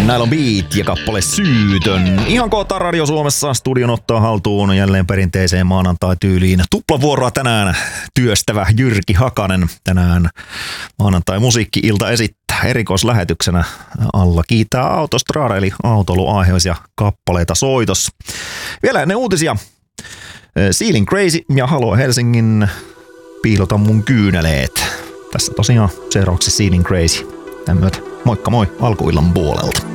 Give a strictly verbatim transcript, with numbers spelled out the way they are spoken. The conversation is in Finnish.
Nylon Beat ja kappale Syytön. Ihan kohta Radio Suomessa studion ottaa haltuun jälleen perinteiseen maanantai-tyyliin. Tuplavuoroa tänään työstävä Jyrki Hakanen. Tänään maanantai-musiikki-ilta esittää erikoislähetyksenä alla kiitää Autostrada eli autoiluaiheisia kappaleita soitossa. Vielä ennen uutisia Sealing Crazy ja Halo Helsingin Piilota mun kyyneleet. Tässä tosiaan seuraavaksi Sealing Crazy. Tämän myötä moikka moi alkuillan puolelta.